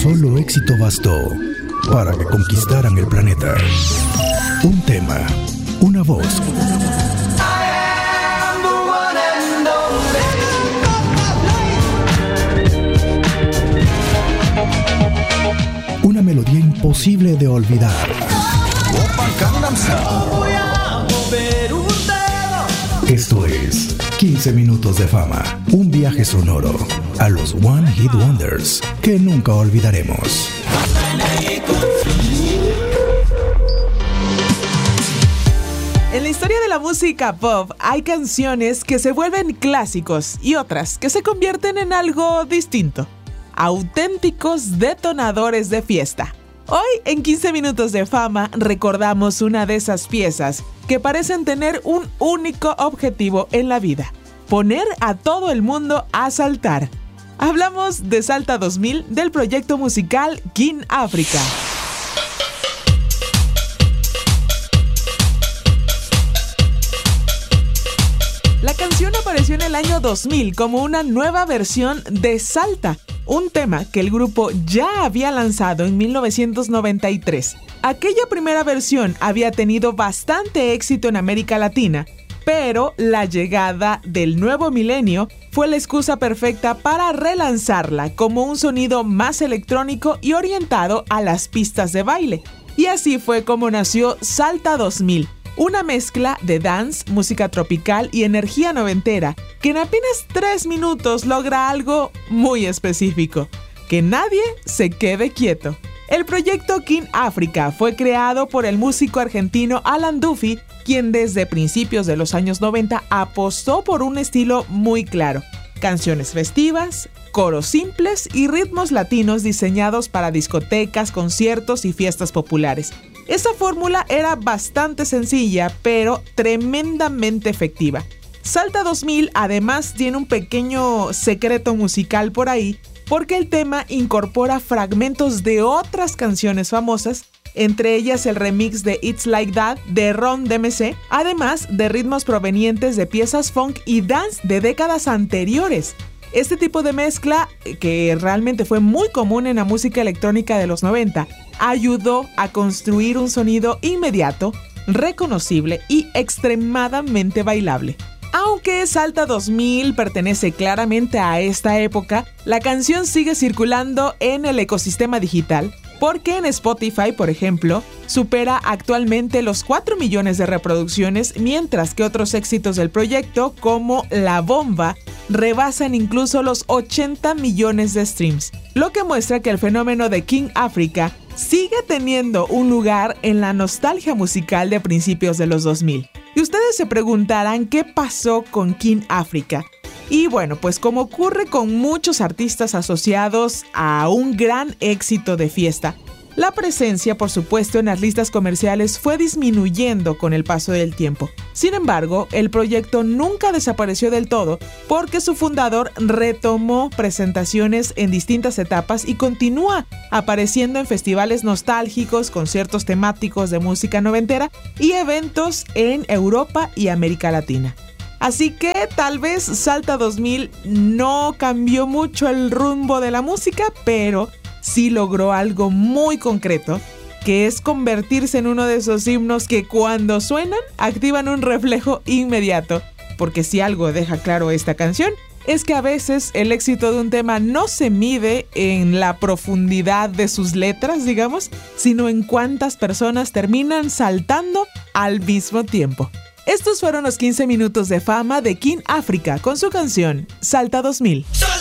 solo éxito bastó para que conquistaran el planeta. Un tema, una voz. Una melodía imposible de olvidar. Esto es 15 minutos de fama, un viaje sonoro a los One Hit Wonders que nunca olvidaremos. En la historia de la música pop hay canciones que se vuelven clásicos y otras que se convierten en algo distinto. Auténticos detonadores de fiesta. Hoy, en 15 minutos de fama, recordamos una de esas piezas que parecen tener un único objetivo en la vida: poner a todo el mundo a saltar. Hablamos de Salta 2000 del proyecto musical King Africa. La canción apareció en el año 2000 como una nueva versión de Salta, un tema que el grupo ya había lanzado en 1993. Aquella primera versión había tenido bastante éxito en América Latina, pero la llegada del nuevo milenio fue la excusa perfecta para relanzarla como un sonido más electrónico y orientado a las pistas de baile. Y así fue como nació Salta 2000. Una mezcla de dance, música tropical y energía noventera que en apenas 3 minutos logra algo muy específico: que nadie se quede quieto. El proyecto King Africa fue creado por el músico argentino Alan Duffy, quien desde principios de los años 90 apostó por un estilo muy claro: canciones festivas, coros simples y ritmos latinos diseñados para discotecas, conciertos y fiestas populares. Esa fórmula era bastante sencilla, pero tremendamente efectiva. Salta 2000 además tiene un pequeño secreto musical por ahí, porque el tema incorpora fragmentos de otras canciones famosas, entre ellas el remix de It's Like That de Ron DMC, además de ritmos provenientes de piezas funk y dance de décadas anteriores. Este tipo de mezcla, que realmente fue muy común en la música electrónica de los 90, ayudó a construir un sonido inmediato, reconocible y extremadamente bailable. Aunque Salta 2000 pertenece claramente a esta época, la canción sigue circulando en el ecosistema digital, porque en Spotify, por ejemplo, supera actualmente los 4 millones de reproducciones, mientras que otros éxitos del proyecto, como La Bomba, rebasan incluso los 80 millones de streams, lo que muestra que el fenómeno de King Africa sigue teniendo un lugar en la nostalgia musical de principios de los 2000. Y ustedes se preguntarán qué pasó con King Africa. Y bueno, pues como ocurre con muchos artistas asociados a un gran éxito de fiesta, la presencia, por supuesto, en las listas comerciales fue disminuyendo con el paso del tiempo. Sin embargo, el proyecto nunca desapareció del todo, porque su fundador retomó presentaciones en distintas etapas y continúa apareciendo en festivales nostálgicos, conciertos temáticos de música noventera y eventos en Europa y América Latina. Así que tal vez Salta 2000 no cambió mucho el rumbo de la música, pero sí logró algo muy concreto, que es convertirse en uno de esos himnos que cuando suenan activan un reflejo inmediato. Porque si algo deja claro esta canción, es que a veces el éxito de un tema no se mide en la profundidad de sus letras, digamos, sino en cuántas personas terminan saltando al mismo tiempo. Estos fueron los 15 minutos de fama de King Africa con su canción Salta 2000.